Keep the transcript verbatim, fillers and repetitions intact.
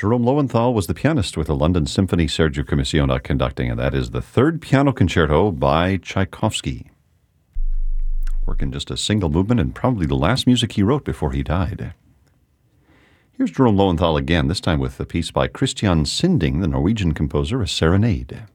Jerome Lowenthal was the pianist with the London Symphony, Sergio Commissiona conducting, and that is the third piano concerto by Tchaikovsky. Working just a single movement and probably the last music he wrote before he died. Here's Jerome Lowenthal again, this time with a piece by Christian Sinding, the Norwegian composer, A Serenade.